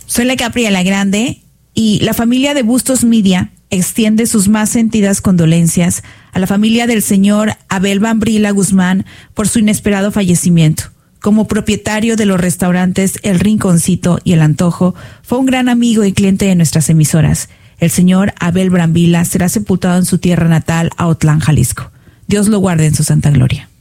Soy la Capri la Grande y la familia de Bustos Media extiende sus más sentidas condolencias a la familia del señor Abel Bramvila Guzmán por su inesperado fallecimiento. Como propietario de los restaurantes El Rinconcito y El Antojo, fue un gran amigo y cliente de nuestras emisoras. El señor Abel Bramvila será sepultado en su tierra natal, Aotlán, Jalisco. Dios lo guarde en su santa gloria.